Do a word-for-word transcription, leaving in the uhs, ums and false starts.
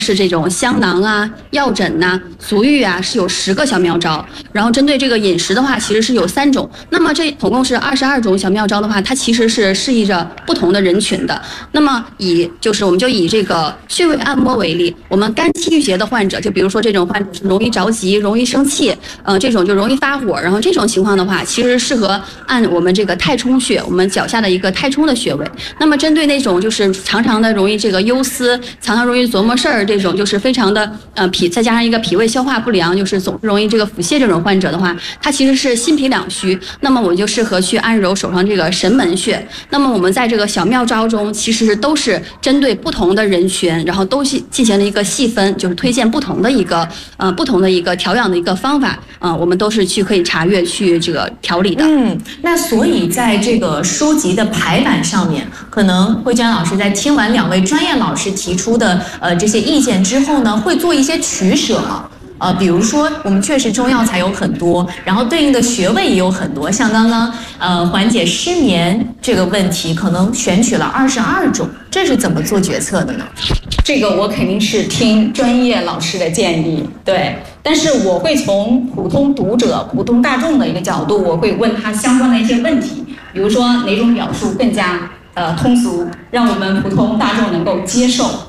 是这种香囊啊、药枕呐、啊、足浴啊，是有十个小妙招。然后针对这个饮食的话，其实是有三种。那么这总共是二十二种小妙招的话，它其实是适宜着不同的人群的。那么以就是我们就以这个穴位按摩为例，我们肝气郁结的患者，就比如说这种患者是容易着急、容易生气，呃，这种就容易发火，然后这种情况的话，其实适合按我们这个太冲穴，我们脚下的一个太冲的穴位。那么针对那种就是常常的容易这个忧思，常常容易琢磨事儿，这种就是非常的呃脾，再加上一个脾胃消化不良，就是总是容易这个腹泻这种患者的话，它其实是心脾两虚，那么我们就适合去按揉手上这个神门穴。那么我们在这个小妙招中，其实都是针对不同的人群，然后都是进行了一个细分，就是推荐不同的一个呃不同的一个调养的一个方法，呃，我们都是去可以查阅去这个调理的。 嗯，那所以在这个书籍的排版上面，可能慧娟老师在听完两位专业老师提出的呃这些意见之后呢，会做一些取舍吗？呃，比如说我们确实中药材有很多，然后对应的穴位也有很多，像刚刚呃缓解失眠这个问题，可能选取了二十二种，这是怎么做决策的呢？ 这个我肯定是听专业老师的建议，对，但是我会从普通读者、普通大众的一个角度，我会问他相关的一些问题，比如说哪种表述更加呃通俗，让我们普通大众能够接受。